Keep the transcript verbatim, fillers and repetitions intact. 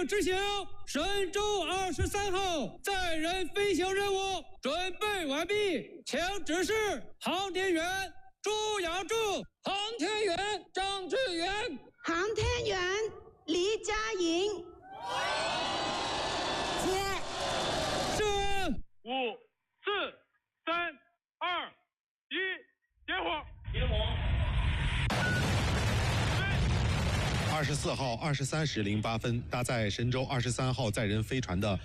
执行神舟二十三号载人飞行任务准备完毕，请指示航天员朱杨柱、航天员张志远、 航天员黎佳莹。 接。是。 五、四、三、二、一，点火！点火！ 二十四号二十三时零八分，搭载神舟二十三号载人飞船的